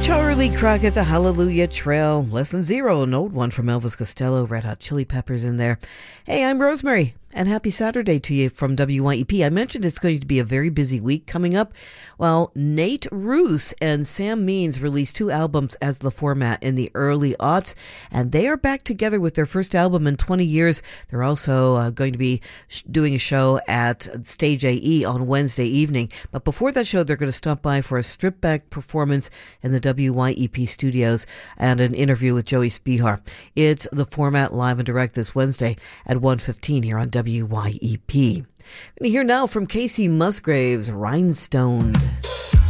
Charlie Crockett, the Hallelujah Trail, Lesson Zero, an old one from Elvis Costello, Red Hot Chili Peppers in there. Hey, I'm Rosemary, and happy Saturday to you from WYEP. I mentioned it's going to be a very busy week coming up. Well, Nate Roos and Sam Means released 2 albums as The Format in the early aughts, and they are back together with their first album in 20 years. They're also going to be doing a show at Stage AE on Wednesday evening. But before that show, they're going to stop by for a stripped-back performance in the WYEP studios and an interview with Joey Spihar. It's The Format live and direct this Wednesday at 1:15 here on WYEP. We're going to hear now from Casey Musgraves, Rhinestone.